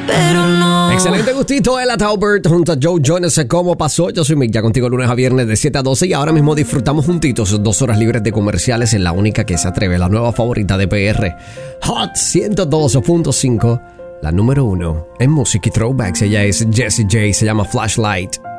pero no. Excelente gustito, Ella Taubert junto a Joe Jonas. ¿Cómo pasó? Yo soy Mick, ya contigo lunes a viernes de 7 a 12 y ahora mismo disfrutamos juntitos 2 horas libres de comerciales en la única que se atreve, la nueva favorita de PR. Hot 102.5, la número 1 en música y throwbacks. Ella es Jessie J, se llama Flashlight.